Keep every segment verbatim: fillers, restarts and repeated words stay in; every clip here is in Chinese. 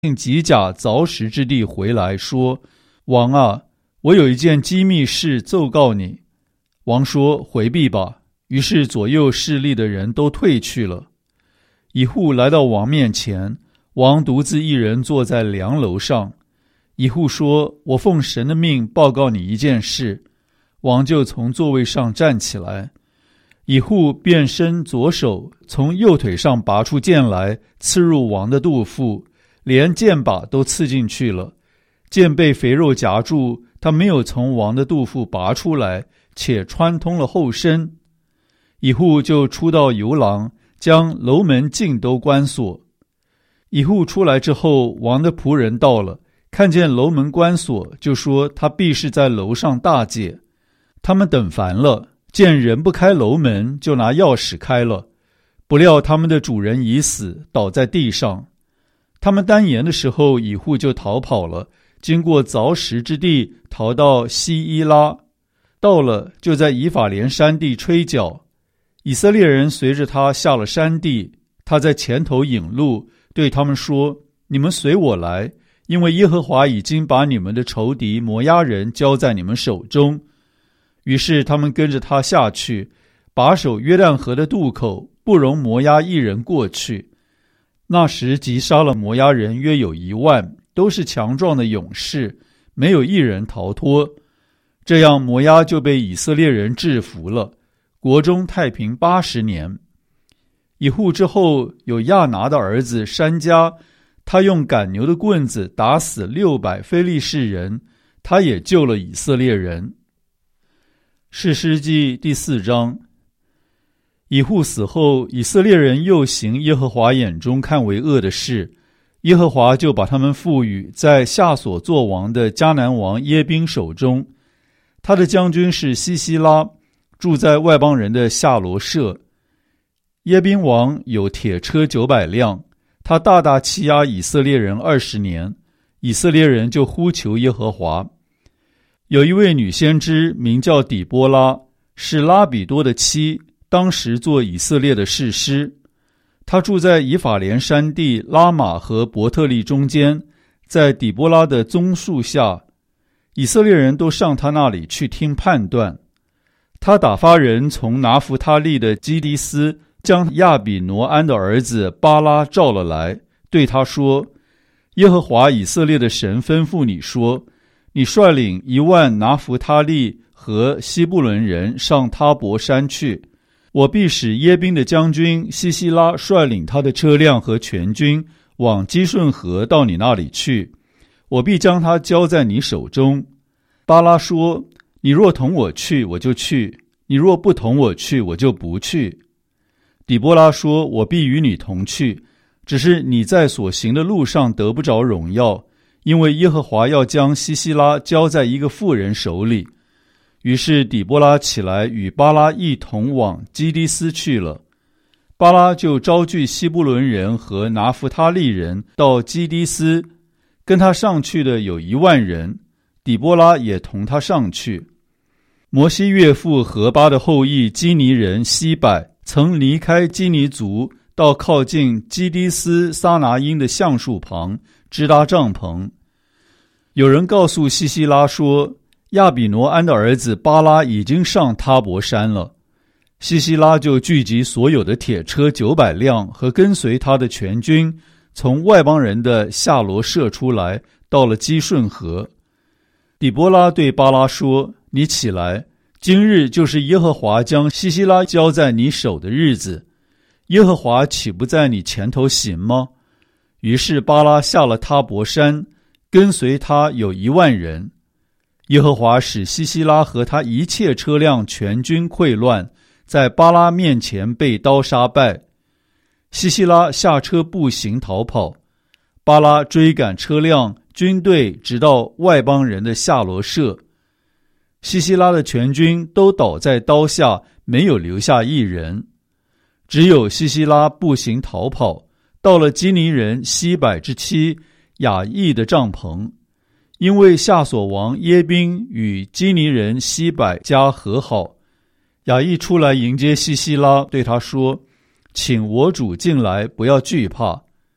吉甲凿石之地回来，说：王啊，我有一件机密事奏告你。王说：回避吧。于是左右势力的人都退去了。以户来到王面前，王独自一人坐在梁楼上。以户说：我奉神的命报告你一件事。王就从座位上站起来。以户便伸左手，从右腿上拔出剑来，刺入王的肚腹，连剑把都刺进去了。剑被肥肉夹住，他没有从王的肚腹拔出来，且穿通了后身。以户就出到游廊，将楼门尽都关锁。以户出来之后，王的仆人到了，看见楼门关锁，就说他必是在楼上大戒。他们等烦了，见人不开楼门，就拿钥匙开了。不料他们的主人已死，倒在地上。他们单言的时候，以户就逃跑了，经过凿石之地，逃到西伊拉。到了，就在以法莲山地吹角。以色列人随着他下了山地，他在前头引路，对他们说：你们随我来，因为耶和华已经把你们的仇敌摩押人交在你们手中。于是他们跟着他下去，把守约旦河的渡口，不容摩押一人过去。那时击杀了摩押人约有一万，都是强壮的勇士，没有一人逃脱。这样摩押就被以色列人制服了，国中太平八十年。以户之后有亚拿的儿子珊迦，他用赶牛的棍子打死六百非利士人，他也救了以色列人。士师记第四章。以户死后，以色列人又行耶和华眼中看为恶的事，耶和华就把他们赋予在夏所作王的迦南王耶宾手中。他的将军是西西拉，住在外邦人的夏罗舍。耶宾王有铁车九百辆，他大大欺压以色列人二十年，以色列人就呼求耶和华。有一位女先知名叫底波拉，是拉比多的妻，当时做以色列的士师。她住在以法莲山地拉玛和伯特利中间，在底波拉的棕树下。以色列人都上她那里去听判断。她打发人从拿弗他利的基迪斯，将亚比挪安的儿子巴拉召了来，对他说：耶和华以色列的神吩咐你说，你率领一万拿弗他利和西布伦人上他伯山去，我必使耶宾的将军西西拉率领他的车辆和全军往基顺河到你那里去，我必将他交在你手中。巴拉说：你若同我去，我就去；你若不同我去，我就不去。底波拉说：我必与你同去，只是你在所行的路上得不着荣耀，因为耶和华要将西西拉交在一个妇人手里。于是底波拉起来与巴拉一同往基迪斯去了。巴拉就招聚西布伦人和拿弗他利人到基迪斯，跟他上去的有一万人，底波拉也同他上去。摩西岳父何巴的后裔基尼人西柏曾离开基尼族，到靠近基迪斯撒拿因的橡树旁支搭帐篷。有人告诉西西拉说，亚比挪安的儿子巴拉已经上他伯山了。西西拉就聚集所有的铁车九百辆和跟随他的全军，从外邦人的夏罗舍出来，到了基顺河。底波拉对巴拉说：你起来，今日就是耶和华将西西拉交在你手的日子，耶和华岂不在你前头行吗？于是巴拉下了他伯山，跟随他有一万人。耶和华使西西拉和他一切车辆全军溃乱，在巴拉面前被刀杀败。西西拉下车步行逃跑，巴拉追赶车辆军队，直到外邦人的夏罗舍。西西拉的全军都倒在刀下，没有留下一人。只有西西拉步行逃跑，到了基尼人西柏之妻雅意的帐篷，因为夏所王耶宾与基尼人西柏家和好。雅意出来迎接西西拉，对他说：请我主进来，不要惧怕。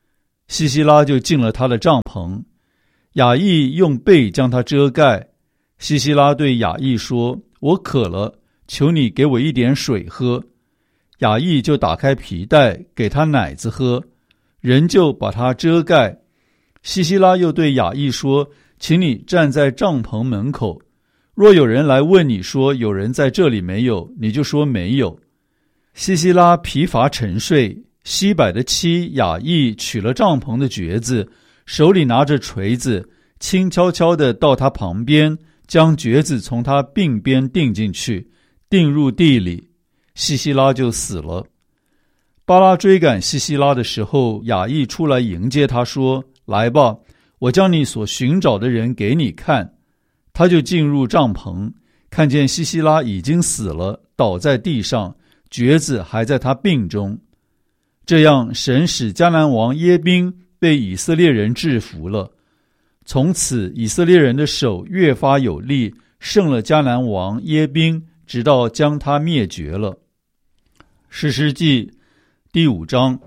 西西拉就进了他的帐篷，雅意用被将他遮盖。西西拉对雅意说：我渴了，求你给我一点水喝。雅意就打开皮带，给他奶子喝，人就把他遮盖。西西拉又对雅意说：请你站在帐篷门口，若有人来问你说有人在这里没有，你就说没有。西西拉疲乏沉睡，西柏的妻雅意取了帐篷的橛子，手里拿着锤子，轻悄悄地到他旁边，将橛子从他鬓边钉进去，钉入地里，西西拉就死了。巴拉追赶西西拉的时候，雅意出来迎接他，说：来吧，我将你所寻找的人给你看。他就进入帐篷，看见西西拉已经死了，倒在地上，橛子还在他鬓中。这样，神使迦南王耶宾被以色列人制服了。从此，以色列人的手越发有力，胜了迦南王耶宾，直到将他灭绝了。士师记第五章。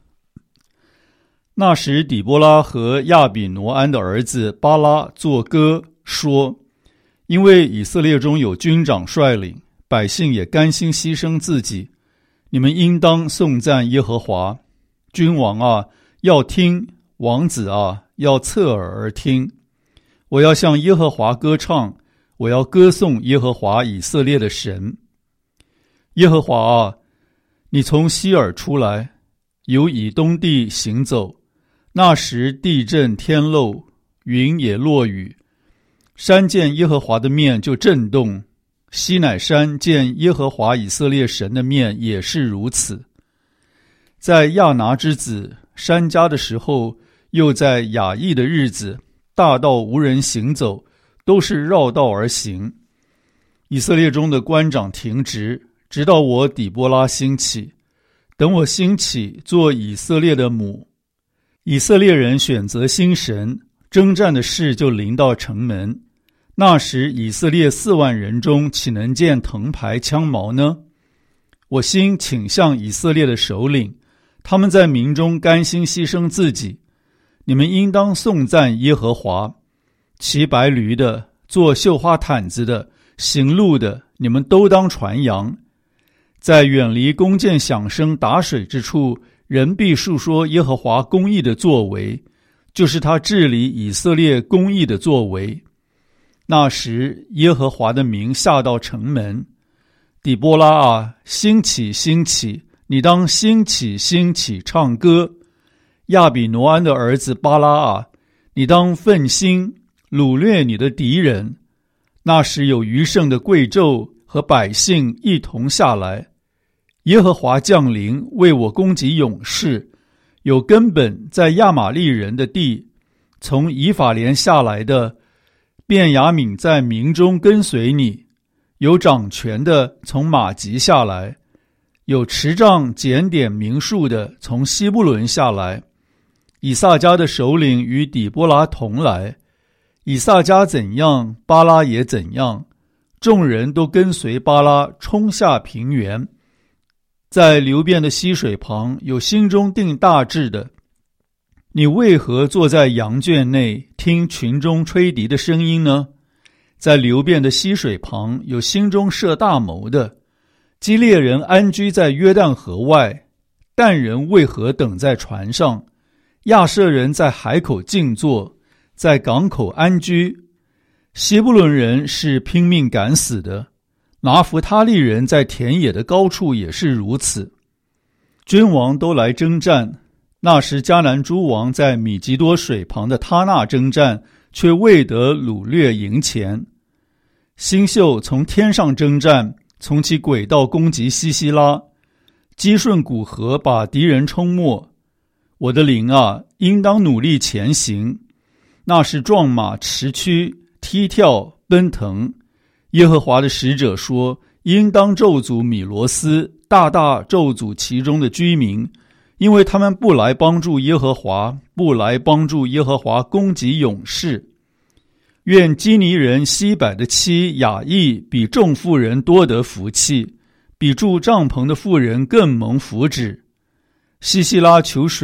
那时，底波拉和亚比挪安的儿子巴拉作歌说：因为以色列中有军长率领，百姓也甘心牺牲自己，你们应当颂赞耶和华。君王啊，要听；王子啊，要侧耳而听。我要向耶和华歌唱，我要歌颂耶和华以色列的神。耶和华啊，你从西珥出来，由以东地行走。那时地震天漏，云也落雨。山见耶和华的面就震动，西乃山见耶和华以色列神的面也是如此。在亚拿之子珊迦的时候，又在雅意的日子，大道无人行走，都是绕道而行。以色列中的官长停职，直到我底波拉兴起。等我兴起，做以色列的母。以色列人选择新神，征战的事就临到城门。那时以色列四万人中，岂能见藤牌枪矛呢？我心倾向以色列的首领，他们在民中甘心牺牲自己。你们应当颂赞耶和华。骑白驴的，做绣花毯子的，行路的，你们都当传扬。在远离弓箭响声打水之处，人必述说耶和华公义的作为，就是他治理以色列公义的作为。那时耶和华的名下到城门。底波拉啊，兴起兴起，你当兴起兴起唱歌。亚比挪安的儿子巴拉啊，你当奋心掳掠你的敌人。那时有余剩的贵胄和百姓一同下来，耶和华降临，为我攻击勇士。有根本在亚玛利人的地，从以法莲下来的便雅悯在民中跟随你。有掌权的从马吉下来，有持杖检点民数的从西布伦下来。以萨迦的首领与底波拉同来，以萨迦怎样，巴拉也怎样。众人都跟随巴拉冲下平原。在流变的溪水旁，有心中定大志的。你为何坐在羊圈内，听群中吹笛的声音呢？在流变的溪水旁，有心中设大谋的。基列人安居在约旦河外，但人为何等在船上？亚设人在海口静坐，在港口安居。希布伦人是拼命赶死的，拿弗他利人在田野的高处也是如此。君王都来征战，那时迦南诸王在米吉多水旁的他那征战，却未得掳掠营前。星宿从天上征战，从其轨道攻击西西拉，基顺古河把敌人冲没。我的灵啊，应当努力前行。那是壮马驰驱，踢跳奔腾。耶和华的使者说，应当咒诅米罗斯，大大咒诅其中的居民，因为他们不来帮助耶和华，不来帮助耶和华攻击勇士。愿基尼人西柏的妻雅意比众妇人多得福气，比住帐篷的妇人更蒙福祉。西西拉求水，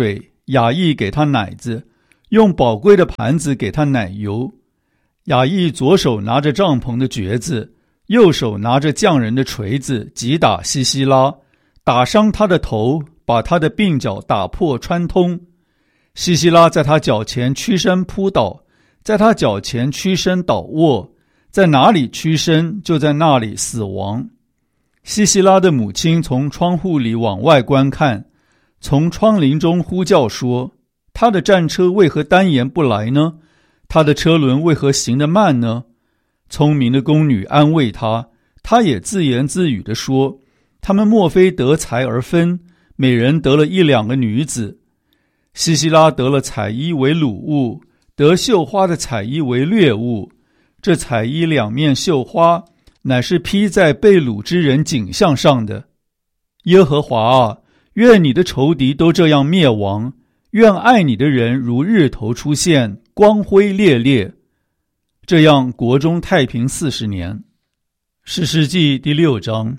雅意给他奶子，用宝贵的盘子给他奶油。雅意左手拿着帐篷的橛子，右手拿着匠人的锤子，击打西西拉，打伤他的头，把他的鬓角打破穿通。西西拉在他脚前屈身扑倒，在他脚前屈身倒卧，在哪里屈身，就在那里死亡。西西拉的母亲从窗户里往外观看，从窗棂中呼叫说：他的战车为何单言不来呢？他的车轮为何行得慢呢？聪明的宫女安慰他，他也自言自语地说：他们莫非得财而分，每人得了一两个女子。西西拉得了彩衣为掳物，得绣花的彩衣为掠物。这彩衣两面绣花，乃是披在被掳之人颈项上的。耶和华啊，愿你的仇敌都这样灭亡，愿爱你的人如日头出现，光辉烈烈。这样国中太平四十年。士师记第六章。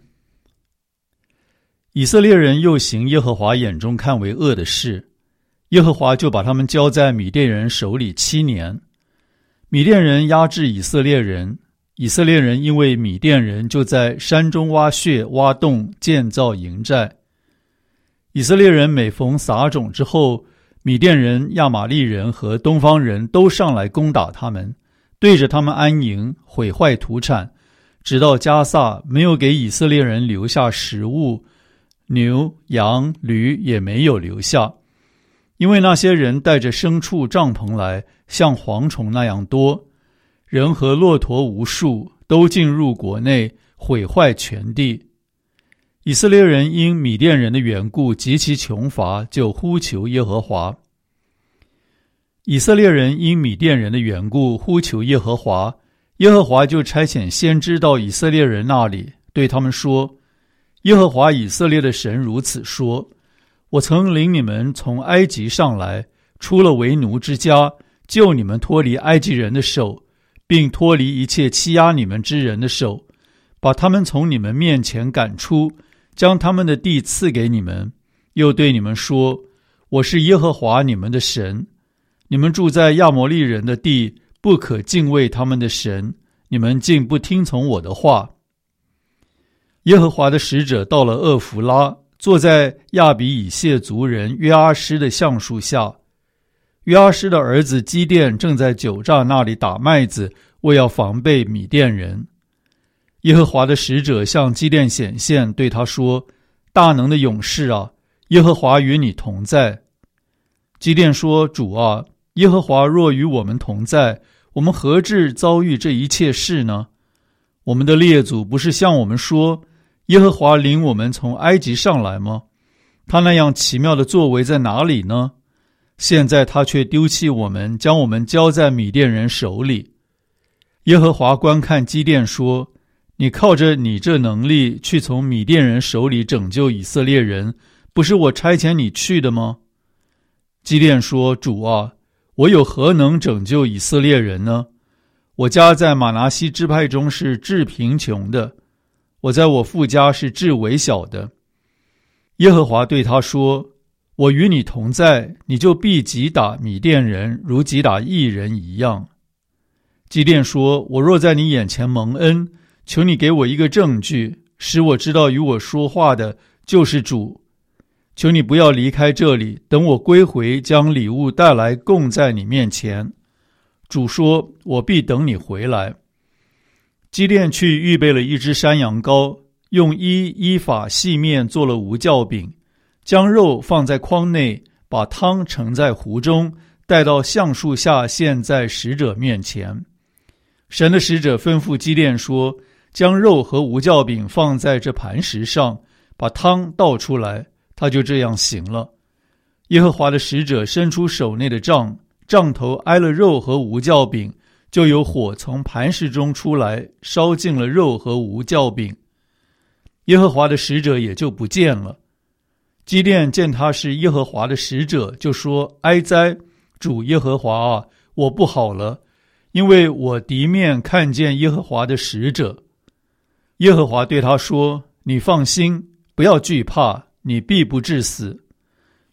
以色列人又行耶和华眼中看为恶的事，耶和华就把他们交在米甸人手里七年。米甸人压制以色列人，以色列人因为米甸人，就在山中挖穴挖洞，建造营寨。以色列人每逢撒种之后，米甸人、亚玛力人和东方人都上来攻打他们，对着他们安营，毁坏土产，直到加萨，没有给以色列人留下食物，牛、羊、驴也没有留下。因为那些人带着牲畜帐篷来，像蝗虫那样多，人和骆驼无数，都进入国内，毁坏全地。以色列人因米甸人的缘故极其穷乏，就呼求耶和华。以色列人因米甸人的缘故呼求耶和华，耶和华就差遣先知到以色列人那里，对他们说：耶和华以色列的神如此说，我曾领你们从埃及上来，出了为奴之家，救你们脱离埃及人的手，并脱离一切欺压你们之人的手，把他们从你们面前赶出，将他们的地赐给你们，又对你们说：我是耶和华你们的神。你们住在亚摩利人的地，不可敬畏他们的神，你们竟不听从我的话。耶和华的使者到了厄弗拉，坐在亚比以谢族人约阿施的橡树下。约阿施的儿子基甸正在酒榨那里打麦子，为要防备米甸人。耶和华的使者向基甸显现，对他说：大能的勇士啊，耶和华与你同在。基甸说：主啊，耶和华若与我们同在，我们何至遭遇这一切事呢？我们的列祖不是向我们说，耶和华领我们从埃及上来吗？他那样奇妙的作为在哪里呢？现在他却丢弃我们，将我们交在米甸人手里。耶和华观看基甸说：你靠着你这能力去从米甸人手里拯救以色列人，不是我差遣你去的吗？基甸说：主啊，我有何能拯救以色列人呢？我家在玛拿西支派中是至贫穷的，我在我父家是至微小的。耶和华对他说：我与你同在，你就必击打米甸人，如击打义人一样。基甸说：我若在你眼前蒙恩，求你给我一个证据，使我知道与我说话的就是主。求你不要离开这里，等我归回，将礼物带来供在你面前。主说：我必等你回来。基甸去预备了一只山羊羔，用一依法细面做了无酵饼，将肉放在筐内，把汤盛在壶中，带到橡树下献在使者面前。神的使者吩咐基甸说：将肉和无酵饼放在这磐石上，把汤倒出来。他就这样行了。耶和华的使者伸出手内的杖，杖头挨了肉和无酵饼，就有火从磐石中出来，烧尽了肉和无酵饼。耶和华的使者也就不见了。基甸见他是耶和华的使者，就说：哀哉，主耶和华啊，我不好了，因为我敌面看见耶和华的使者。耶和华对他说：你放心，不要惧怕，你必不致死。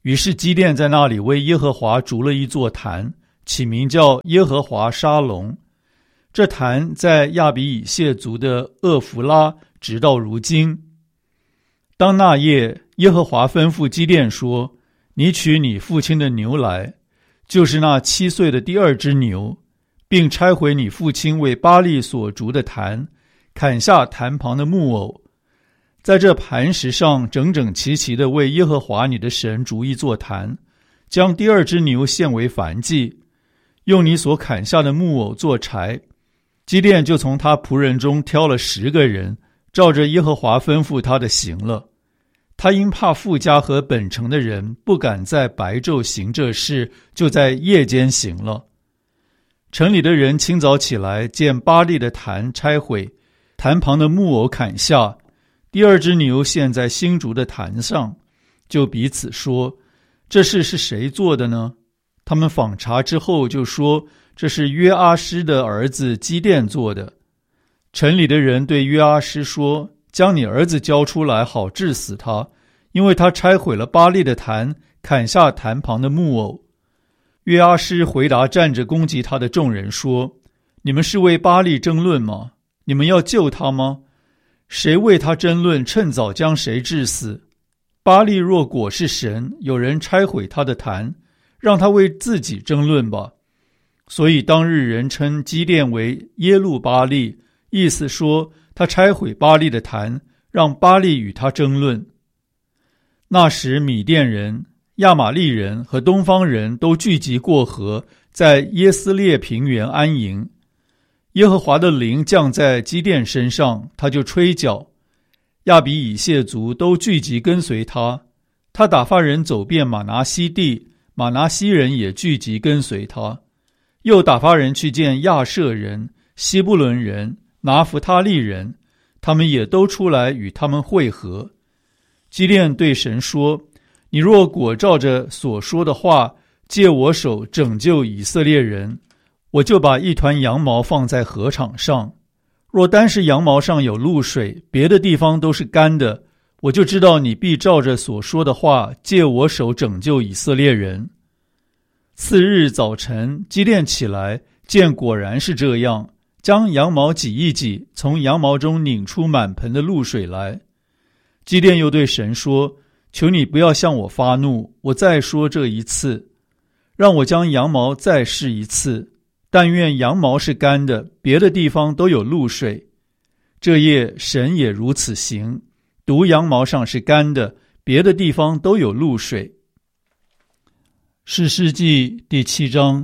于是基甸在那里为耶和华筑了一座坛，起名叫耶和华沙龙。这坛在亚比以谢族的厄弗拉，直到如今。当那夜，耶和华吩咐基甸说：你取你父亲的牛来，就是那七岁的第二只牛，并拆毁你父亲为巴力所筑的坛，砍下坛旁的木偶，在这磐石上整整齐齐地为耶和华你的神筑一座坛，将第二只牛献为燔祭，用你所砍下的木偶做柴。基甸就从他仆人中挑了十个人，照着耶和华吩咐他的行了。他因怕富家和本城的人不敢在白昼行这事，就在夜间行了。城里的人清早起来，见巴力的坛拆毁，坛旁的木偶砍下，第二只牛献在新筑的坛上，就彼此说：这事是谁做的呢？他们访查之后就说：这是约阿施的儿子基甸做的。城里的人对约阿施说：将你儿子交出来，好治死他，因为他拆毁了巴力的坛，砍下坛旁的木偶。约阿施回答站着攻击他的众人说：你们是为巴力争论吗？你们要救他吗？谁为他争论，趁早将谁治死？巴力若果是神，有人拆毁他的坛，让他为自己争论吧。所以当日人称基甸为耶路巴力，意思说他拆毁巴力的坛，让巴力与他争论。那时米甸人、亚玛利人和东方人都聚集过河，在耶斯列平原安营。耶和华的灵降在基甸身上，他就吹角，亚比以谢族都聚集跟随他。他打发人走遍玛拿西地，玛拿西人也聚集跟随他。又打发人去见亚设人、西布伦人、拿弗他利人，他们也都出来与他们会合。基甸对神说：你若果照着所说的话，借我手拯救以色列人，我就把一团羊毛放在禾场上，若单是羊毛上有露水，别的地方都是干的，我就知道你必照着所说的话，借我手拯救以色列人。次日早晨，基甸起来，见果然是这样，将羊毛挤一挤，从羊毛中拧出满盆的露水来。基甸又对神说：求你不要向我发怒，我再说这一次，让我将羊毛再试一次，但愿羊毛是干的，别的地方都有露水。这夜神也如此行，独羊毛上是干的，别的地方都有露水。士师记第七章。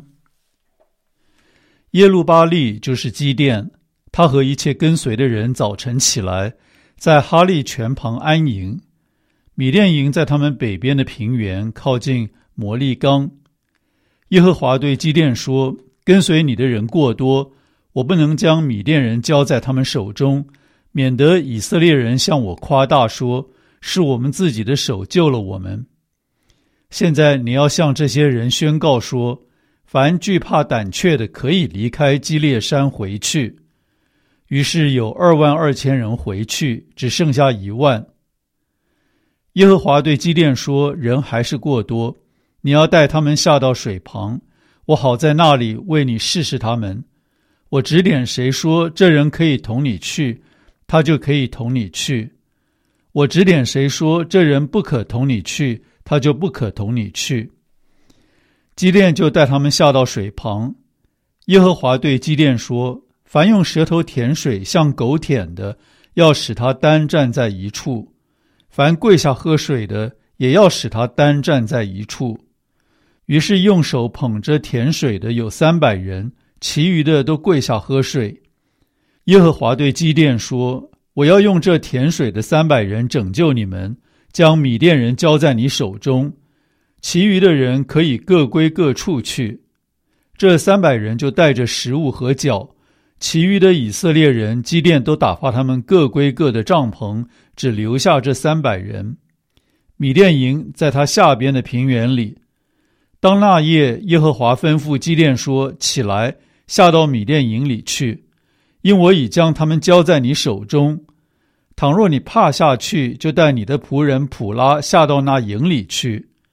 耶路巴力就是基甸，他和一切跟随的人早晨起来，在哈利泉旁安营。米甸营在他们北边的平原，靠近摩利冈。耶和华对基甸说：跟随你的人过多，我不能将米甸人交在他们手中，免得以色列人向我夸大说，是我们自己的手救了我们。现在你要向这些人宣告说，凡惧怕胆怯的可以离开基列山回去。于是有二万二千人回去，只剩下一万。耶和华对基甸说：人还是过多，你要带他们下到水旁，我好在那里为你试试他们。我指点谁说这人可以同你去，他就可以同你去；我指点谁说这人不可同你去，他就不可同你去。基甸就带他们下到水旁。耶和华对基甸说：凡用舌头舔水像狗舔的，要使他单站在一处；凡跪下喝水的，也要使他单站在一处。于是用手捧着舔水的有三百人，其余的都跪下喝水。耶和华对基甸说：我要用这舔水的三百人拯救你们，将米甸人交在你手中，其余的人可以各归各处去。这三百人就带着食物和角，其余的以色列人基甸都打发他们各归各的帐篷，只留下这三百人。米甸营在他下边的平原里。当那夜，耶和华吩咐基甸说：起来，下到米甸营里去，因我已将他们交在你手中。倘若你怕下去，就带你的仆人普拉下到那营里去。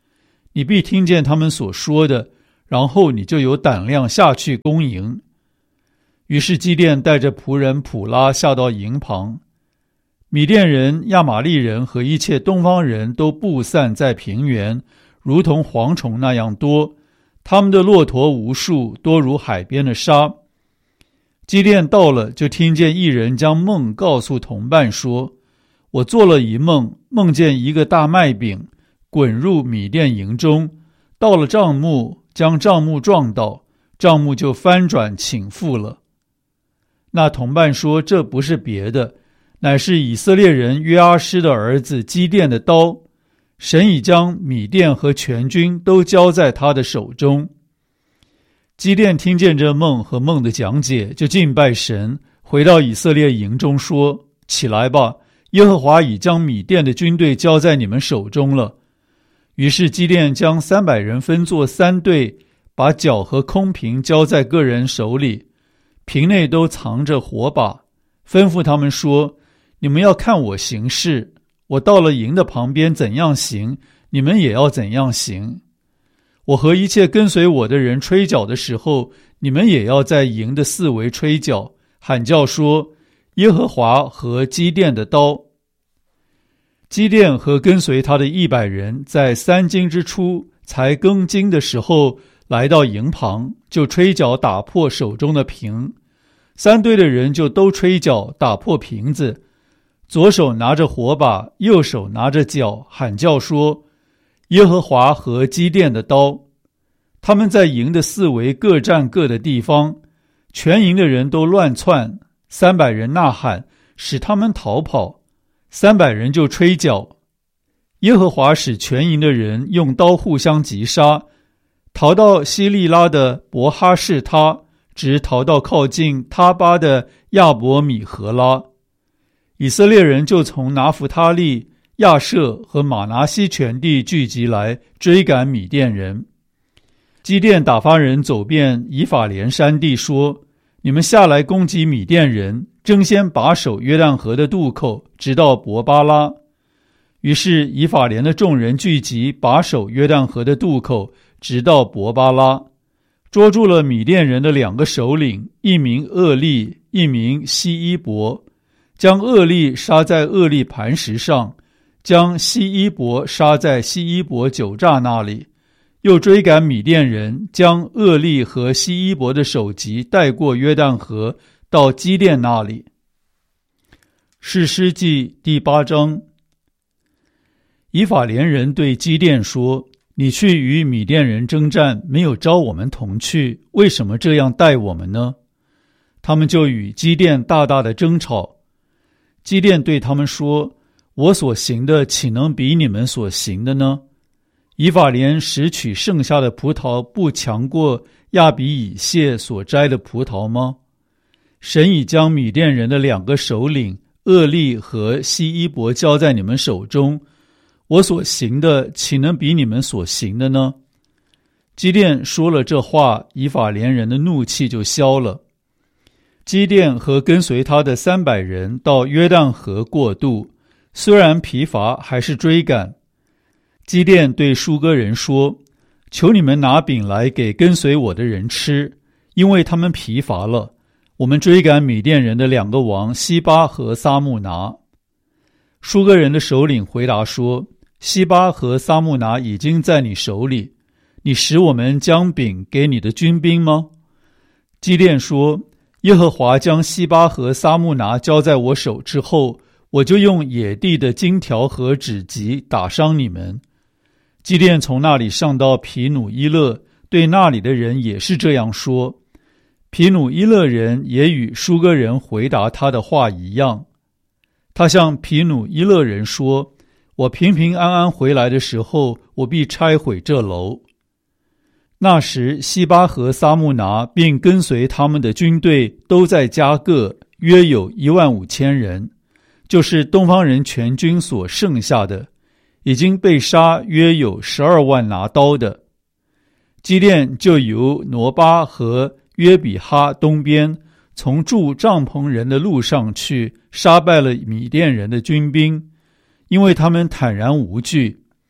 你必听见他们所说的，然后你就有胆量下去攻营。”于是基甸带着仆人普拉下到营旁，米甸人、亚玛力人和一切东方人都布散在平原，如同蝗虫那样多，他们的骆驼无数，多如海边的沙。基甸到了，就听见一人将梦告诉同伴说：“我做了一梦，梦见一个大麦饼滚入米甸营中，到了帐幕，将帐幕撞倒，帐幕就翻转倾覆了。”那同伴说：“这不是别的，乃是以色列人约阿施的儿子基甸的刀，神已将米甸和全军都交在他的手中。”基甸听见这梦和梦的讲解，就敬拜神，回到以色列营中说：“起来吧，耶和华已将米甸的军队交在你们手中了。”于是基甸将三百人分作三队，把角和空瓶交在个人手里，瓶内都藏着火把，吩咐他们说：“你们要看我行事，我到了营的旁边怎样行，你们也要怎样行。我和一切跟随我的人吹角的时候，你们也要在营的四围吹角，喊叫说：耶和华和基甸的刀。”基甸和跟随他的一百人，在三更之初才更经的时候，来到营旁，就吹角打破手中的瓶。三队的人就都吹角打破瓶子，左手拿着火把，右手拿着角，喊叫说：耶和华和基甸的刀。他们在营的四围各占各的地方，全营的人都乱窜，三百人呐喊，使他们逃跑，三百人就吹角。耶和华使全营的人用刀互相击杀，逃到希利拉的伯哈士他，直逃到靠近他巴的亚伯米和拉。以色列人就从拿弗他利、亚舍和玛拿西全地聚集来追赶米甸人。基甸打发人走遍以法莲山地，说：你们下来攻击米甸人，争先把守约旦河的渡口，直到伯巴拉。于是以法莲的众人聚集，把守约旦河的渡口，直到伯巴拉，捉住了米甸人的两个首领，一名厄利，一名希伊伯，将厄利杀在厄利磐石上，将希伊伯杀在希伊伯酒榨那里，又追赶米甸人，将厄利和希伊伯的首级带过约旦河，到基甸那里。士师记第八章。以法莲人对基甸说：你去与米甸人征战，没有召我们同去，为什么这样待我们呢？他们就与基甸大大的争吵。基甸对他们说：我所行的岂能比你们所行的呢？以法莲拾取剩下的葡萄，不强过亚比以谢所摘的葡萄吗？神已将米甸人的两个首领厄利和希伊伯交在你们手中，我所行的岂能比你们所行的呢？基甸说了这话，以法莲人的怒气就消了。基甸和跟随他的三百人到约旦河过渡，虽然疲乏，还是追赶。基甸对舒歌人说：求你们拿饼来给跟随我的人吃，因为他们疲乏了。我们追赶米甸人的两个王西巴和撒木拿。舒歌人的首领回答说：西巴和撒木拿已经在你手里，你使我们将饼给你的军兵吗？基甸说：耶和华将西巴和撒木拿交在我手之后，我就用野地的荆条和指棘打伤你们。基甸从那里上到皮努伊勒，对那里的人也是这样说。皮努伊勒人也与舒歌人回答他的话一样。他向皮努伊勒人说：我平平安安回来的时候，我必拆毁这楼。那时西巴和撒木拿并跟随他们的军队都在加各，约有一万五千人，就是东方人全军所剩下的，已经被杀约有十二万拿刀的。基甸就由挪巴和约比哈东边，从住帐篷人的路上去，杀败了米甸人的军兵，因为他们坦然无惧。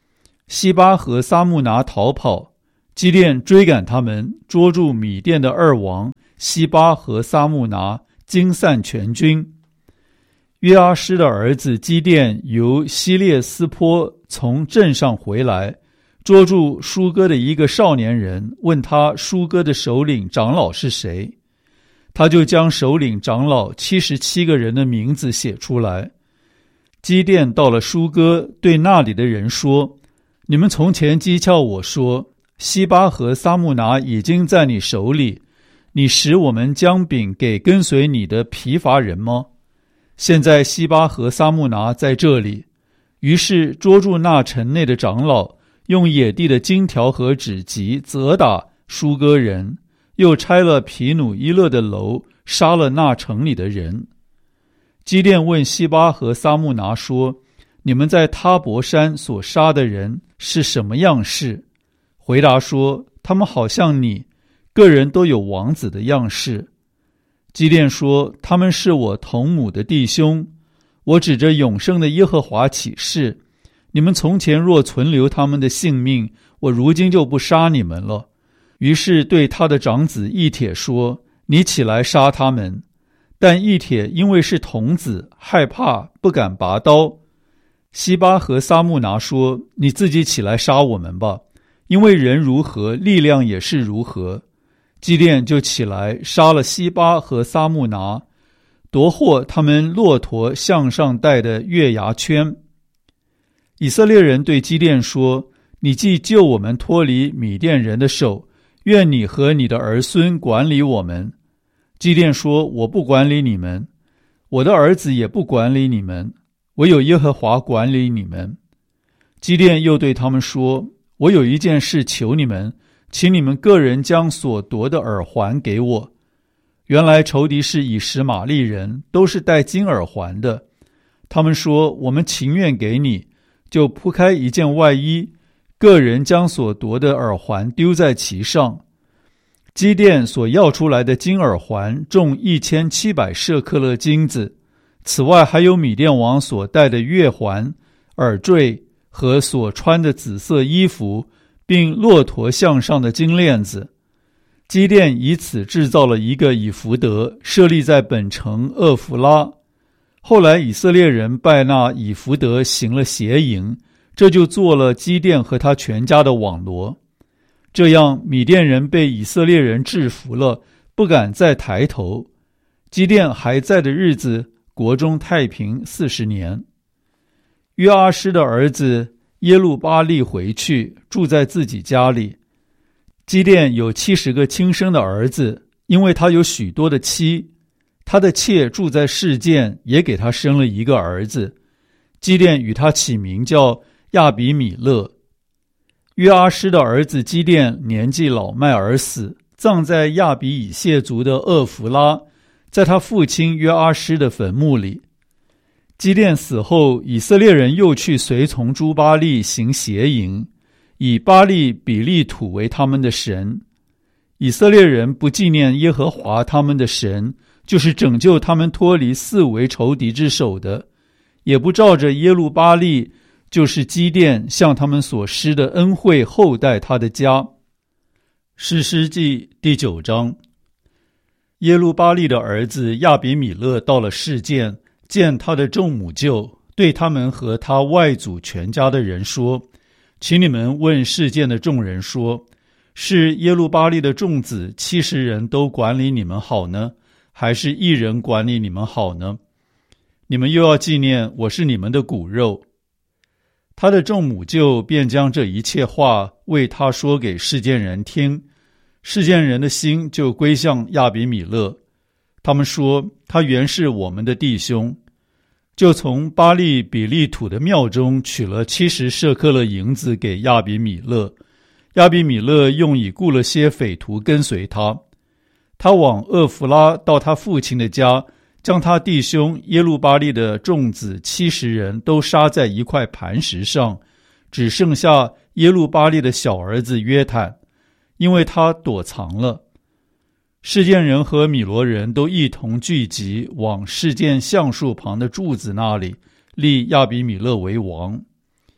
西巴和撒慕拿逃跑，基甸追赶他们，捉住米甸的二王西巴和撒慕拿，惊散全军。约阿施的儿子基甸由希列斯坡从镇上回来，捉住舒哥的一个少年人，问他舒哥的首领长老是谁。他就将首领长老七十七个人的名字写出来。基甸到了舒哥，对那里的人说：你们从前讥诮我说，西巴和撒慕拿已经在你手里，你使我们将饼给跟随你的疲乏人吗？现在西巴和撒慕拿在这里。于是捉住那城内的长老，用野地的金条和指棘责打舒哥人，又拆了皮努伊勒的楼，杀了那城里的人。基甸问西巴和撒慕拿说：你们在他伯山所杀的人是什么样式？回答说：他们好像你，个人都有王子的样式。基甸说：他们是我同母的弟兄，我指着永生的耶和华起誓，你们从前若存留他们的性命，我如今就不杀你们了。于是对他的长子以帖说：你起来杀他们。但以帖因为是童子，害怕，不敢拔刀。西巴和撒慕拿说：你自己起来杀我们吧，因为人如何，力量也是如何。基甸就起来杀了西巴和撒慕拿，夺获他们骆驼项上戴的月牙圈。以色列人对基甸说：你既救我们脱离米甸人的手，愿你和你的儿孙管理我们。基甸说：我不管理你们，我的儿子也不管理你们，唯有耶和华管理你们。基甸又对他们说：我有一件事求你们，请你们个人将所夺的耳环给我。原来仇敌是以实玛利人，都是戴金耳环的。他们说：我们情愿给你，就铺开一件外衣，个人将所夺的耳环丢在其上。基甸所要出来的金耳环重一千七百舍克勒金子，此外还有米甸王所戴的月环、耳坠和所穿的紫色衣服，并骆驼项上的金链子。基甸以此制造了一个以弗得，设立在本城厄弗拉。后来以色列人拜那以弗得行了邪淫，这就做了基甸和他全家的网罗。这样米甸人被以色列人制服了，不敢再抬头。基甸还在的日子，国中太平四十年。约阿施的儿子耶路巴力回去，住在自己家里。基甸有七十个亲生的儿子，因为他有许多的妻。他的妾住在示剑，也给他生了一个儿子。基甸与他起名叫亚比米勒。约阿施的儿子基甸年纪老迈而死，葬在亚比以谢族的厄弗拉，在他父亲约阿施的坟墓里。基甸死后，以色列人又去随从诸巴力行邪淫，以巴力比利土为他们的神。以色列人不纪念耶和华他们的神，就是拯救他们脱离四围仇敌之手的，也不照着耶路巴力，就是基甸向他们所施的恩惠厚待他的家。士师记第九章。耶路巴力的儿子亚比米勒到了示剑，见他的众母舅，对他们和他外祖全家的人说：请你们问示剑的众人说，是耶路巴力的众子七十人都管理你们好呢，还是一人管理你们好呢？你们又要纪念我是你们的骨肉。他的众母舅便将这一切话为他说给示剑人听，示剑人的心就归向亚比米勒。他们说：他原是我们的弟兄。就从巴力比利土的庙中取了七十舍克勒银子给亚比米勒。亚比米勒用以雇了些匪徒跟随他。他往厄弗拉到他父亲的家，将他弟兄耶路巴力的众子七十人都杀在一块磐石上，只剩下耶路巴力的小儿子约坦，因为他躲藏了。示剑人和米罗人都一同聚集，往示剑橡树旁的柱子那里立亚比米勒为王。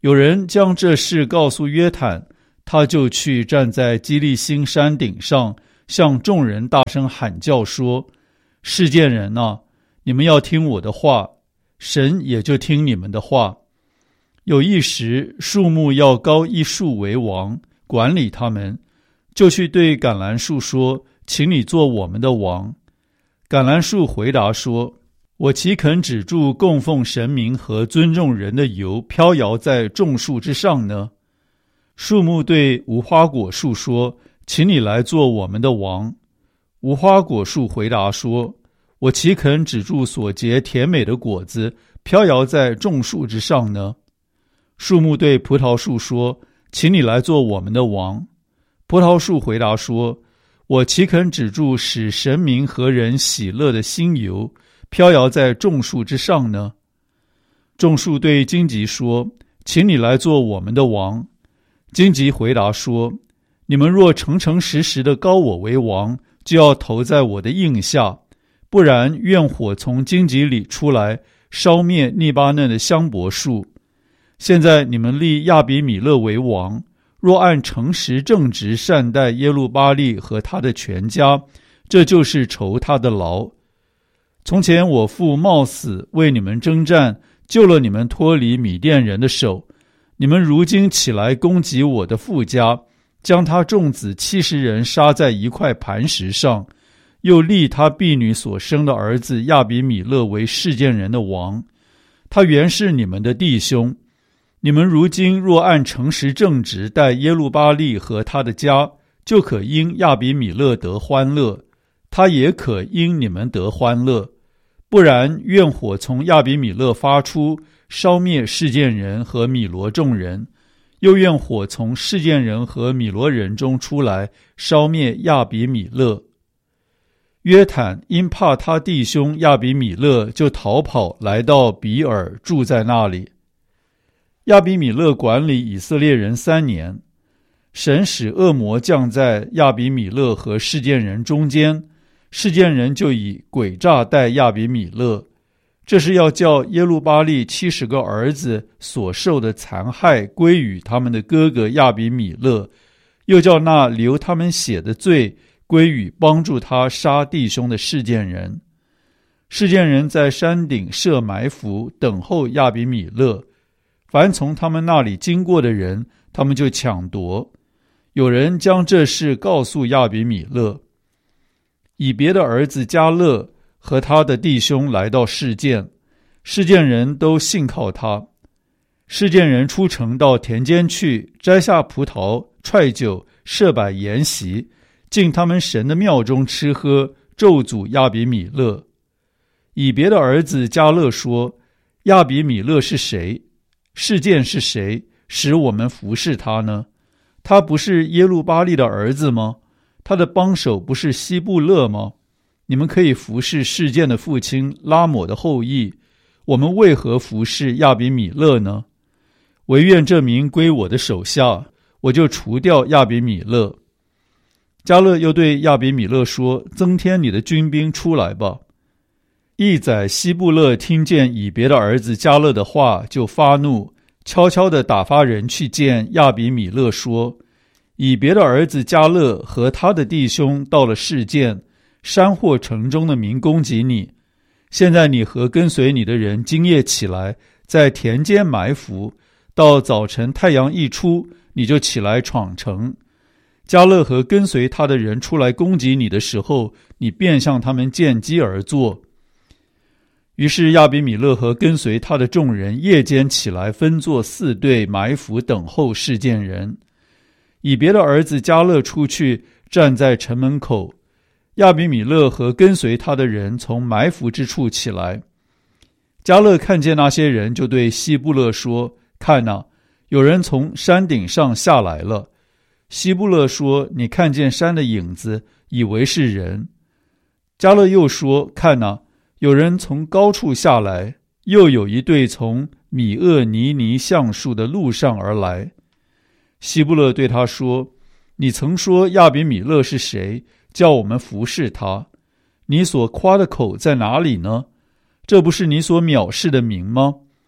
有人将这事告诉约坦，他就去站在基利心山顶上，向众人大声喊叫说：示剑人啊，你们要听我的话，神也就听你们的话。有一时，树木要高一树为王，管理他们，就去对橄榄树说：请你做我们的王。橄榄树回答说：我岂肯止住供奉神明和尊重人的油飘摇在众树之上呢？树木对无花果树说：请你来做我们的王。无花果树回答说：我岂肯止住所结甜美的果子飘摇在众树之上呢？树木对葡萄树说：请你来做我们的王。葡萄树回答说：我岂肯止住使神明和人喜乐的新油飘摇在众树之上呢？众树对荆棘说：请你来做我们的王。荆棘回答说：你们若诚诚实实的膏我为王，就要投在我的印下，不然愿火从荆棘里出来，烧灭利巴嫩的香柏树。现在你们立亚比米勒为王，若按诚实正直善待耶路巴力和他的全家，这就是酬他的劳。从前我父冒死为你们征战，救了你们脱离米甸人的手，你们如今起来攻击我的父家，将他众子七十人杀在一块磐石上，又立他婢女所生的儿子亚比米勒为示剑人的王。他原是你们的弟兄，你们如今若按诚实正直待耶路巴力和他的家，就可因亚比米勒得欢乐，他也可因你们得欢乐。不然愿火从亚比米勒发出，烧灭示剑人和米罗众人，又愿火从示剑人和米罗人中出来，烧灭亚比米勒。约坦因怕他弟兄亚比米勒，就逃跑来到比尔，住在那里。亚比米勒管理以色列人三年，神使恶魔降在亚比米勒和示剑人中间，示剑人就以诡诈待亚比米勒，这是要叫耶路巴力七十个儿子所受的残害归于他们的哥哥亚比米勒，又叫那流他们血的罪归于帮助他杀弟兄的示剑人。示剑人在山顶设埋伏，等候亚比米勒，凡从他们那里经过的人，他们就抢夺。有人将这事告诉亚比米勒。以别的儿子迦勒和他的弟兄来到示剑，示剑人都信靠他。示剑人出城到田间去，摘下葡萄、踹酒，设摆筵席，进他们神的庙中吃喝，咒诅亚比米勒。以别的儿子迦勒说：亚比米勒是谁？示剑是谁，使我们服侍他呢？他不是耶路巴力的儿子吗？他的帮手不是希布勒吗？你们可以服侍示剑的父亲拉抹的后裔，我们为何服侍亚比米勒呢？惟愿这民归我的手下，我就除掉亚比米勒。迦勒又对亚比米勒说：增添你的军兵出来吧。一宰希布勒听见以别的儿子迦勒的话，就发怒，悄悄地打发人去见亚比米勒说：以别的儿子迦勒和他的弟兄到了示剑，山或城中的民攻击你，现在你和跟随你的人今夜起来，在田间埋伏，到早晨太阳一出，你就起来闯城。迦勒和跟随他的人出来攻击你的时候，你便向他们见机而坐。于是亚比米勒和跟随他的众人夜间起来，分作四队，埋伏等候示剑人。以别的儿子迦勒出去，站在城门口。亚比米勒和跟随他的人从埋伏之处起来。迦勒看见那些人，就对希布勒说：看哪，有人从山顶上下来了。希布勒说：你看见山的影子，以为是人。迦勒又说：看哪，有人从高处下来，又有一队从米厄尼尼橡树的路上而来。希布勒对他说：你曾说亚比米勒是谁，叫我们服侍他？你所夸的口在哪里呢？这不是你所藐视的名吗？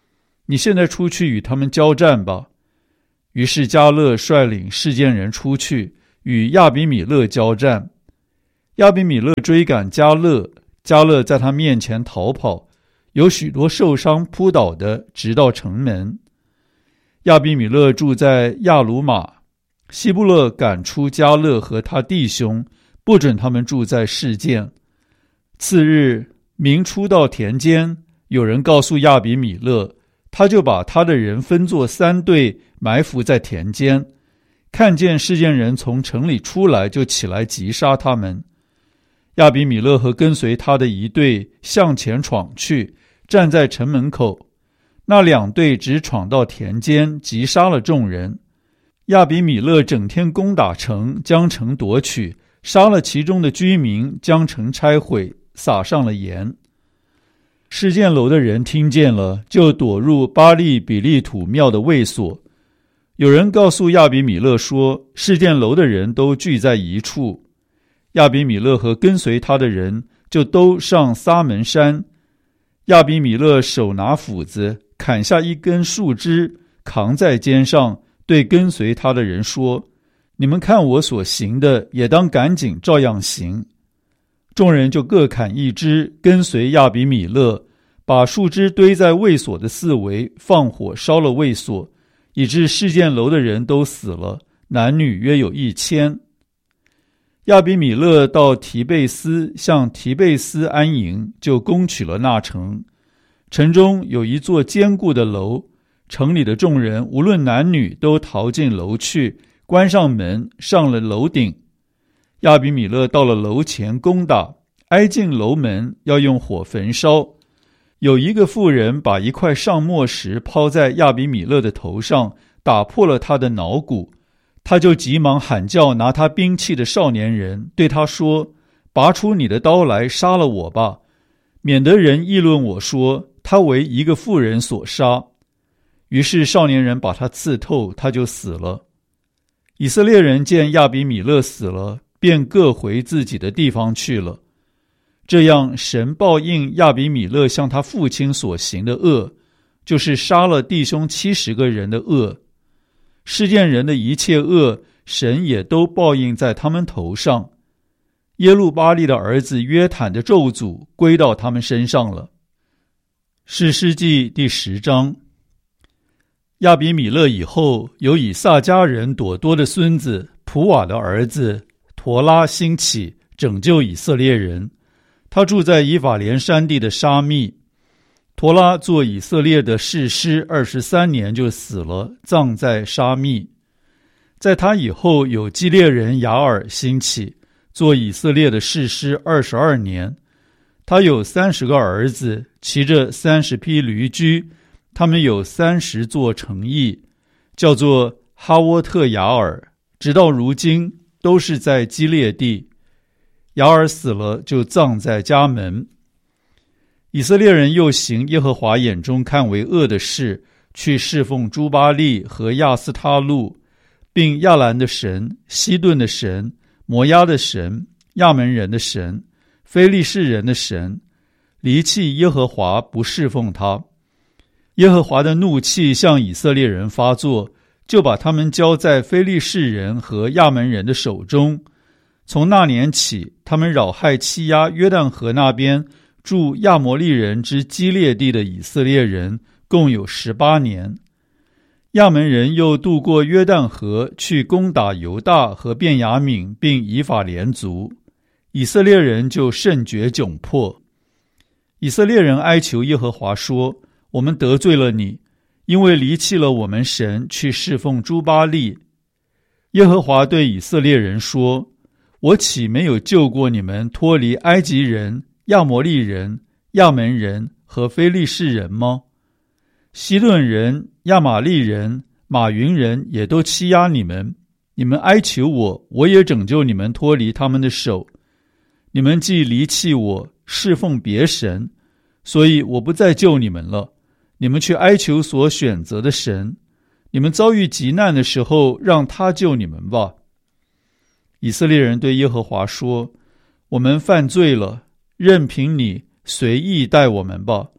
你现在出去与他们交战吧。”于是迦勒率领示剑人出去与亚比米勒交战。亚比米勒追赶迦勒，迦勒在他面前逃跑，有许多受伤扑倒的，直到城门。亚比米勒住在亚鲁玛，希布勒赶出迦勒和他弟兄，不准他们住在示剑。次日明初到田间，有人告诉亚比米勒，他就把他的人分作三队，埋伏在田间。看见示剑人从城里出来，就起来击杀他们。亚比米勒和跟随他的一队向前闯去，站在城门口。那两队只闯到田间，击杀了众人。亚比米勒整天攻打城，将城夺取，杀了其中的居民，将城拆毁，撒上了盐。示剑楼的人听见了，就躲入巴利比利土庙的卫所。有人告诉亚比米勒说，示剑楼的人都聚在一处。亚比米勒和跟随他的人就都上撒门山。亚比米勒手拿斧子，砍下一根树枝，扛在肩上，对跟随他的人说：“你们看我所行的，也当赶紧照样行。”众人就各砍一枝，跟随亚比米勒，把树枝堆在卫所的四围，放火烧了卫所，以致示剑楼的人都死了，男女约有一千。亚比米勒到提贝斯，向提贝斯安营，就攻取了那城。城中有一座坚固的楼，城里的众人无论男女都逃进楼去，关上门，上了楼顶。亚比米勒到了楼前攻打，挨进楼门，要用火焚烧。有一个妇人把一块上墨石抛在亚比米勒的头上，打破了他的脑骨。他就急忙喊叫拿他兵器的少年人，对他说：“拔出你的刀来，杀了我吧，免得人议论我说他为一个妇人所杀。”于是少年人把他刺透，他就死了。以色列人见亚比米勒死了，便各回自己的地方去了。这样神报应亚比米勒向他父亲所行的恶，就是杀了弟兄七十个人的恶。示剑人的一切恶，神也都报应在他们头上。耶路巴利的儿子约坦的咒诅归到他们身上了。士师记第十章。亚比米勒以后，有以萨迦人朵多的孙子普瓦的儿子陀拉兴起，拯救以色列人。他住在以法莲山地的沙密。陀拉做以色列的士师二十三年就死了，葬在沙密。在他以后，有基列人雅尔兴起，做以色列的士师二十二年。他有三十个儿子，骑着三十匹驴驹，他们有三十座城邑，叫做哈沃特雅尔，直到如今都是在基列地。雅尔死了，就葬在家门。以色列人又行耶和华眼中看为恶的事，去侍奉朱巴利和亚斯他路，并亚兰的神、西顿的神、摩押的神、亚门人的神、非利士人的神，离弃耶和华，不侍奉他。耶和华的怒气向以色列人发作，就把他们交在非利士人和亚门人的手中。从那年起，他们扰害欺压约旦河那边住亚摩利人之基列地的以色列人，共有十八年。亚门人又渡过约旦河，去攻打犹大和便雅悯，并以法莲族。以色列人就甚觉窘迫。以色列人哀求耶和华说：“我们得罪了你，因为离弃了我们神，去侍奉朱巴利。”耶和华对以色列人说：“我岂没有救过你们脱离埃及人、亚摩利人、亚门人和非利士人吗？西顿人、亚玛利人、马云人也都欺压你们，你们哀求我，我也拯救你们脱离他们的手。你们既离弃我，侍奉别神，所以我不再救你们了。你们去哀求所选择的神，你们遭遇急难的时候，让他救你们吧。”以色列人对耶和华说：“我们犯罪了，任凭你随意待我们吧。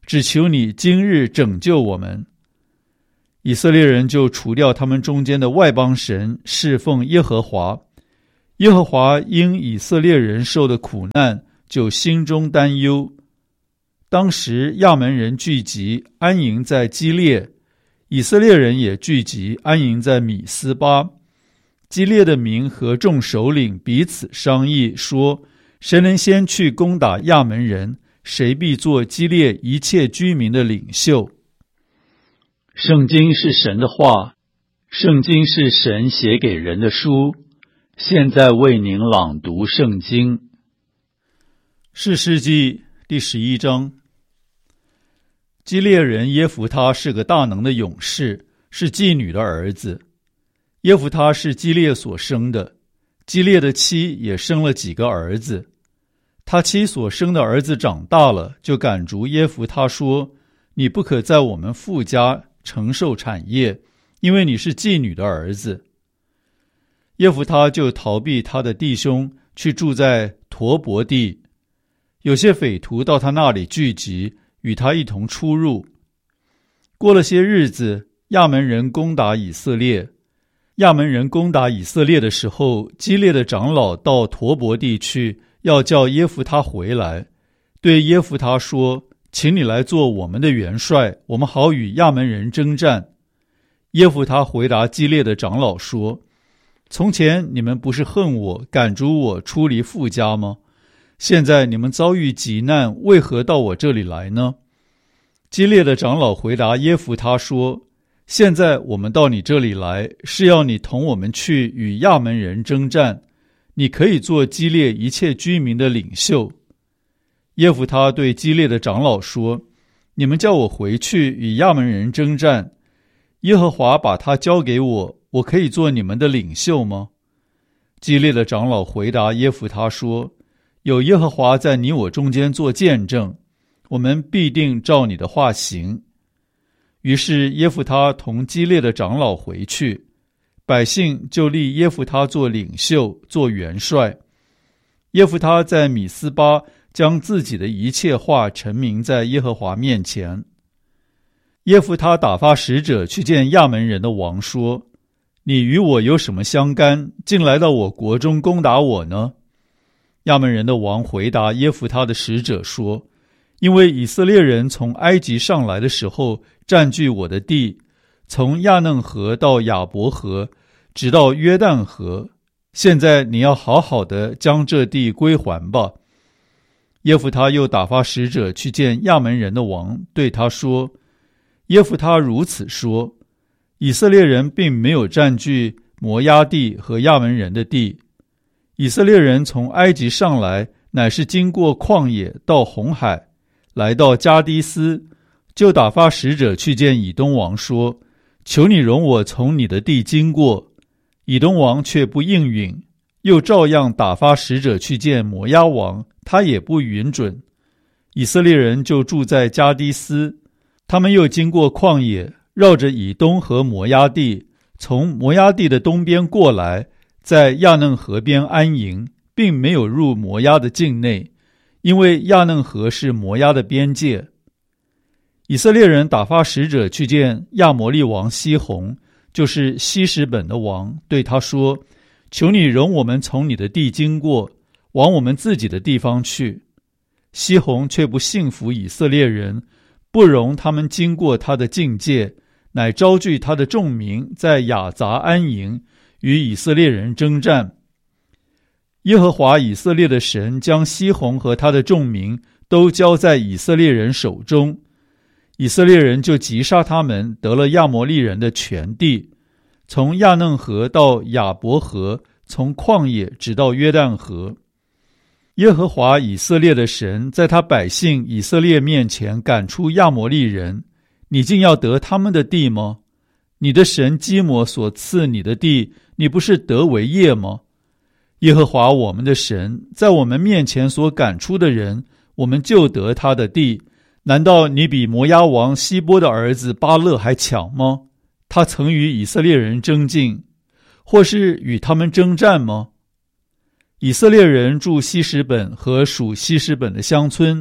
只求你今日拯救我们。以色列人就除掉他们中间的外邦神，侍奉耶和华。耶和华因以色列人受的苦难，就心中担忧。当时亚门人聚集，安营在基列，以色列人也聚集，安营在米斯巴。基列的民和众首领彼此商议，说：谁能先去攻打亚门人，谁必做基列一切居民的领袖。圣经是神的话，圣经是神写给人的书。现在为您朗读圣经。士师记第十一章。基列人耶弗他是个大能的勇士，是妓女的儿子。耶弗他是基列所生的，基列的妻也生了几个儿子。他妻所生的儿子长大了，就赶逐耶弗他说：你不可在我们父家承受产业，因为你是妓女的儿子。耶弗他就逃避他的弟兄，去住在陀伯地。有些匪徒到他那里聚集，与他一同出入。过了些日子，亚门人攻打以色列。亚门人攻打以色列的时候，基列的长老到陀伯地去，要叫耶弗他回来，对耶弗他说：请你来做我们的元帅，我们好与亚门人征战。耶弗他回答基列的长老说：从前你们不是恨我，赶逐我出离父家吗？现在你们遭遇急难，为何到我这里来呢？基列的长老回答耶弗他说：现在我们到你这里来，是要你同我们去与亚门人征战，你可以做基列一切居民的领袖。耶弗他对基列的长老说：你们叫我回去与亚门人征战，耶和华把他交给我，我可以做你们的领袖吗？基列的长老回答耶弗他说：有耶和华在你我中间做见证，我们必定照你的话行。于是耶弗他同基列的长老回去，百姓就立耶弗他做领袖，做元帅。耶弗他在米斯巴将自己的一切话陈明在耶和华面前。耶弗他打发使者去见亚门人的王，说：你与我有什么相干，竟来到我国中攻打我呢？亚门人的王回答耶弗他的使者说：因为以色列人从埃及上来的时候，占据我的地，从亚嫩河到亚伯河，直到约旦河。现在你要好好的将这地归还吧。耶弗他又打发使者去见亚门人的王，对他说：耶弗他如此说，以色列人并没有占据摩押地和亚门人的地。以色列人从埃及上来，乃是经过旷野到红海，来到加低斯，就打发使者去见以东王说：求你容我从你的地经过。以东王却不应允，又照样打发使者去见摩押王，他也不允准。以色列人就住在加低斯，他们又经过旷野，绕着以东和摩押地，从摩押地的东边过来，在亚嫩河边安营，并没有入摩押的境内，因为亚嫩河是摩押的边界。以色列人打发使者去见亚摩利王西宏，就是希实本的王，对他说：求你容我们从你的地经过，往我们自己的地方去。西宏却不信服以色列人，不容他们经过他的境界，乃招聚他的众民，在雅杂安营，与以色列人征战。耶和华以色列的神将西宏和他的众民都交在以色列人手中，以色列人就击杀他们，得了亚摩利人的全地，从亚嫩河到亚伯河，从旷野直到约旦河。耶和华以色列的神在他百姓以色列面前赶出亚摩利人，你竟要得他们的地吗？你的神基摩所赐你的地，你不是得为业吗？耶和华我们的神在我们面前所赶出的人，我们就得他的地。难道你比摩押王希波的儿子巴勒还强吗？他曾与以色列人争竞，或是与他们征战吗？以色列人住希实本和属希实本的乡村，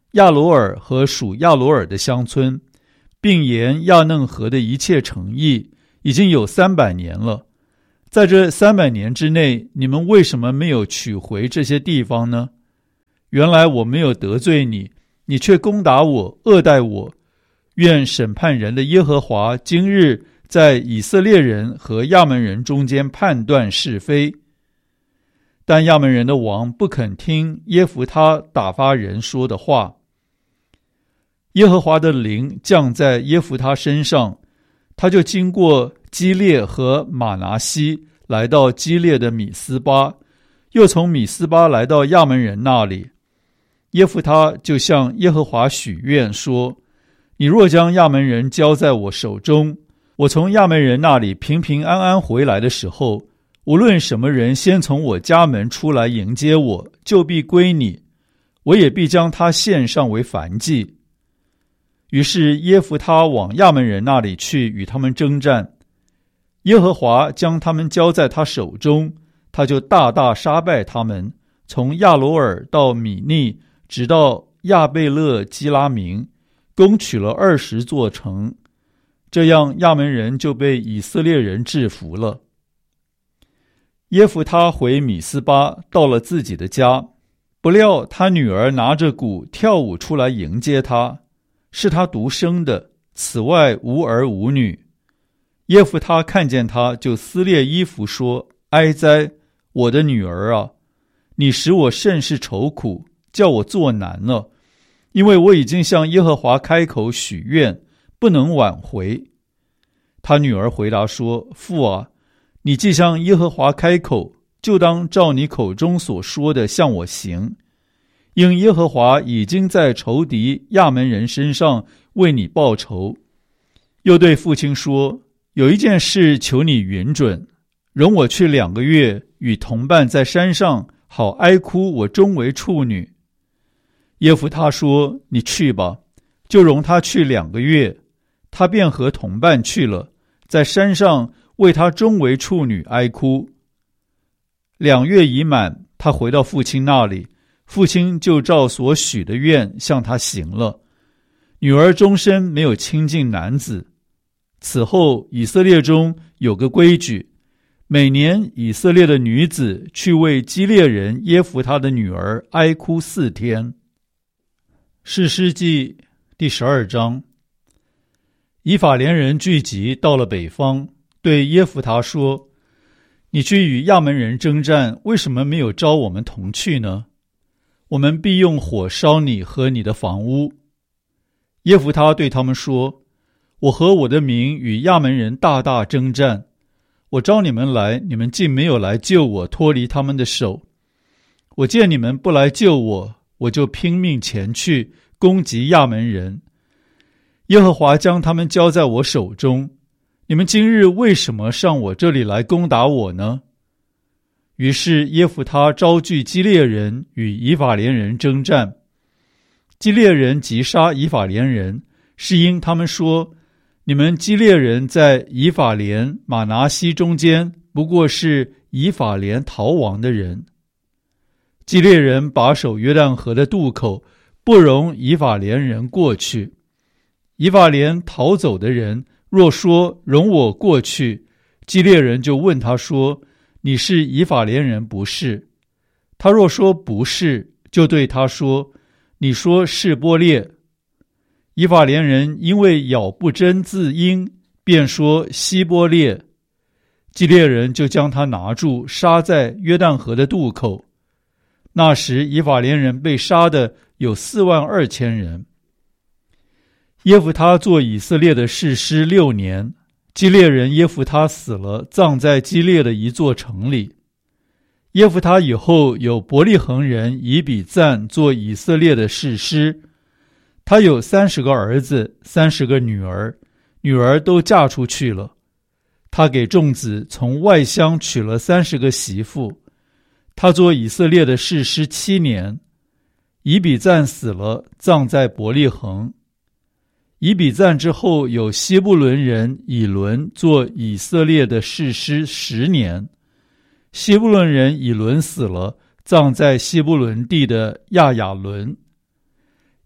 亚罗尔和属亚罗尔的乡村，并沿亚嫩河的一切城邑，已经有三百年了。在这三百年之内，你们为什么没有取回这些地方呢？原来我没有得罪你，你却攻打我，恶待我。愿审判人的耶和华今日在以色列人和亚扪人中间判断是非。但亚扪人的王不肯听耶弗他打发人说的话。耶和华的灵降在耶弗他身上，他就经过基列和玛拿西，来到基列的米斯巴，又从米斯巴来到亚扪人那里。耶弗他就向耶和华许愿说，你若将亚扪人交在我手中，我从亚扪人那里平平安安回来的时候，无论什么人先从我家门出来迎接我，就必归你，我也必将他献上为燔祭。于是耶弗他往亚扪人那里去，与他们征战。耶和华将他们交在他手中，他就大大杀败他们，从亚罗尔到米利，直到亚贝勒基拉明，攻取了二十座城。这样亚扪人就被以色列人制服了。耶弗他回米斯巴，到了自己的家，不料他女儿拿着鼓跳舞出来迎接他，是他独生的，此外无儿无女。耶弗他看见他，就撕裂衣服说，哀哉，我的女儿啊，你使我甚是愁苦，叫我作难了，因为我已经向耶和华开口许愿，不能挽回。他女儿回答说，父啊，你既向耶和华开口，就当照你口中所说的向我行，因耶和华已经在仇敌亚扪人身上为你报仇。又对父亲说，有一件事求你允准，容我去两个月，与同伴在山上，好哀哭我终为处女。耶弗他说，你去吧，就容他去两个月。他便和同伴去了，在山上为他终为处女哀哭。两月已满，他回到父亲那里，父亲就照所许的愿向他行了。女儿终身没有亲近男子。此后以色列中有个规矩，每年以色列的女子去为基列人耶弗他的女儿哀哭四天。士师记第十二章。以法莲人聚集到了北方，对耶弗他说，你去与亚扪人征战，为什么没有招我们同去呢？我们必用火烧你和你的房屋。耶弗他对他们说，我和我的民与亚扪人大大征战，我召你们来，你们竟没有来救我，脱离他们的手。我见你们不来救我，我就拼命前去攻击亚扪人。耶和华将他们交在我手中，你们今日为什么上我这里来攻打我呢？于是耶弗他招聚基列人与以法莲人征战。基列人击杀以法莲人，是因他们说，你们基列人在以法莲、玛拿西中间，不过是以法莲逃亡的人。基列人把守约旦河的渡口，不容以法莲人过去。以法莲逃走的人若说，容我过去，基列人就问他说，你是以法莲人不是？他若说不是，就对他说，你说是波列。以法莲人因为咬不真字音，便说希波列。基列人就将他拿住，杀在约旦河的渡口。那时以法莲人被杀的有四万二千人。耶弗他做以色列的士师六年，基列人耶弗他死了，葬在基列的一座城里。耶弗他以后有伯利恒人以比赞做以色列的士师。他有三十个儿子，三十个女儿，女儿都嫁出去了。他给众子从外乡娶了三十个媳妇。他做以色列的士师七年。以比赞死了，葬在伯利恒。以比赞之后，有希布伦人以伦做以色列的士师十年。希布伦人以伦死了，葬在希布伦地的亚雅伦。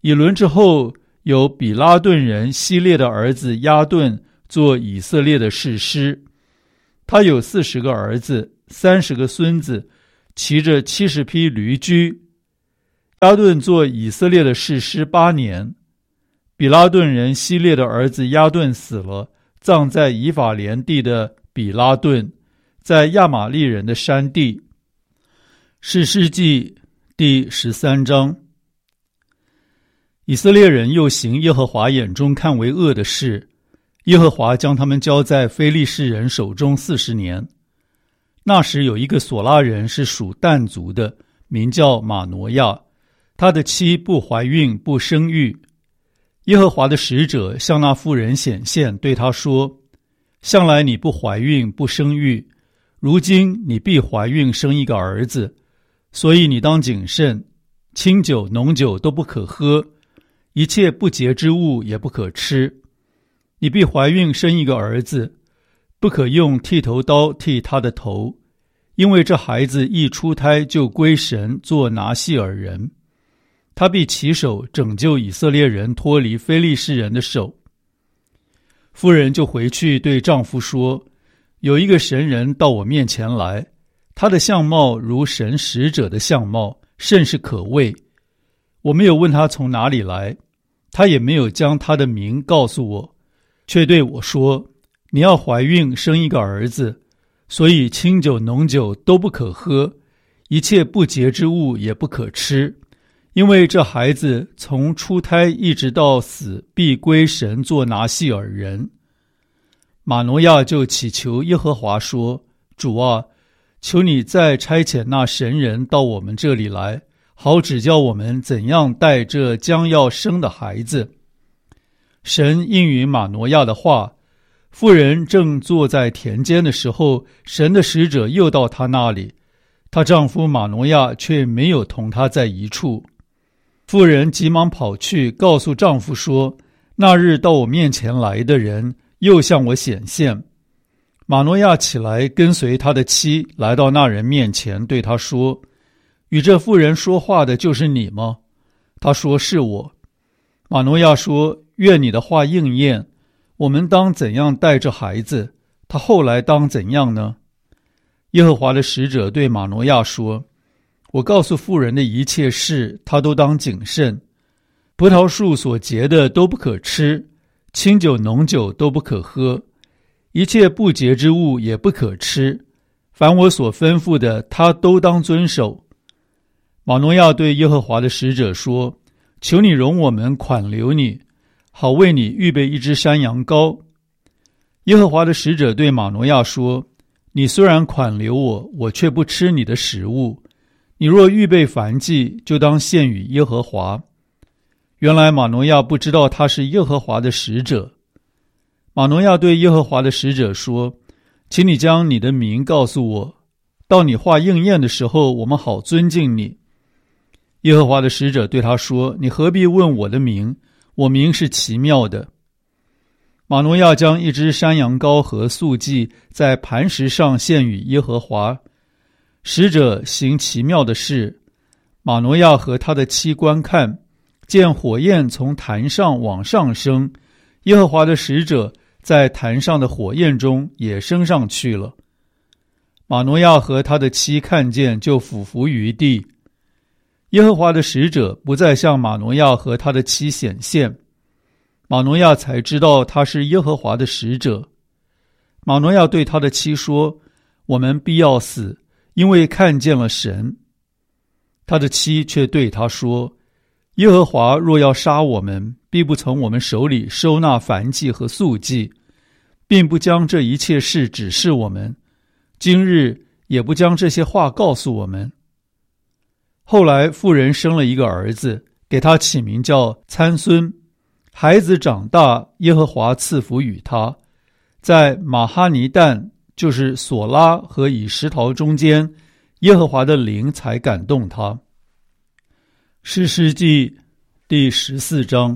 以伦之后，有比拉顿人希列的儿子亚顿做以色列的士师。他有四十个儿子，三十个孙子，骑着七十匹驴驹。亚顿做以色列的士师八年。比拉顿人希列的儿子亚顿死了，葬在以法莲地的比拉顿，在亚玛利人的山地。士师记第十三章。以色列人又行耶和华眼中看为恶的事，耶和华将他们交在非利士人手中四十年。那时有一个索拉人是属但族的，名叫马挪亚，他的妻不怀孕不生育。耶和华的使者向那妇人显现，对他说：向来你不怀孕不生育，如今你必怀孕生一个儿子，所以你当谨慎，清酒浓酒都不可喝，一切不洁之物也不可吃。你必怀孕生一个儿子，不可用剃头刀剃他的头，因为这孩子一出胎就归神做拿细耳人，他必起手拯救以色列人脱离非利士人的手。妇人就回去对丈夫说：有一个神人到我面前来，他的相貌如神使者的相貌，甚是可畏。我没有问他从哪里来，他也没有将他的名告诉我，却对我说：你要怀孕生一个儿子，所以清酒浓酒都不可喝，一切不洁之物也不可吃，因为这孩子从出胎一直到死，必归神做拿细耳人。马挪亚就祈求耶和华说：主啊，求你再差遣那神人到我们这里来，好指教我们怎样带这将要生的孩子。神应允马挪亚的话，妇人正坐在田间的时候，神的使者又到她那里，她丈夫马挪亚却没有同她在一处。妇人急忙跑去告诉丈夫说：那日到我面前来的人又向我显现。马挪亚起来跟随他的妻来到那人面前，对他说：与这妇人说话的就是你吗？他说：是我。马挪亚说：愿你的话应验，我们当怎样带着孩子？他后来当怎样呢？耶和华的使者对马挪亚说：我告诉妇人的一切事，他都当谨慎。葡萄树所结的都不可吃，清酒浓酒都不可喝，一切不洁之物也不可吃，凡我所吩咐的，他都当遵守。马挪亚对耶和华的使者说：求你容我们款留你，好为你预备一只山羊羔。耶和华的使者对马挪亚说：你虽然款留我，我却不吃你的食物，你若预备燔祭，就当献与耶和华。原来马挪亚不知道他是耶和华的使者。马挪亚对耶和华的使者说：请你将你的名告诉我，到你话应验的时候，我们好尊敬你。耶和华的使者对他说：你何必问我的名？我名是奇妙的。马挪亚将一只山羊羔和素祭在磐石上献与耶和华。使者行奇妙的事，马挪亚和他的妻观看，见火焰从坛上往上升，耶和华的使者在坛上的火焰中也升上去了。马挪亚和他的妻看见，就俯伏于地。耶和华的使者不再向马挪亚和他的妻显现，马挪亚才知道他是耶和华的使者。马挪亚对他的妻说：我们必要死，因为看见了神。他的妻却对他说：耶和华若要杀我们，必不从我们手里收纳燔祭和素祭，并不将这一切事指示我们，今日也不将这些话告诉我们。后来妇人生了一个儿子，给他起名叫参孙。孩子长大，耶和华赐福与他，在马哈尼旦，就是索拉和以实陶中间，耶和华的灵才感动他。士师记第十四章。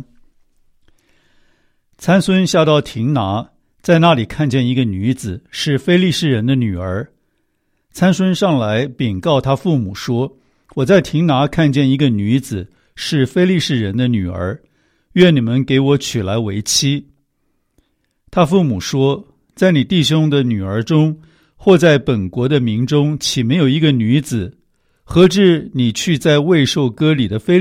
参孙下到亭拿，在那里看见一个女子，是非利士人的女儿。参孙上来禀告他父母说：我在亭拿看见一个女子， 是非利士人的女儿，愿你们给我娶来为妻。他父母说，在你弟兄的女儿中，或在本国的民中，岂没有一个女子？何至你去在未受割礼的非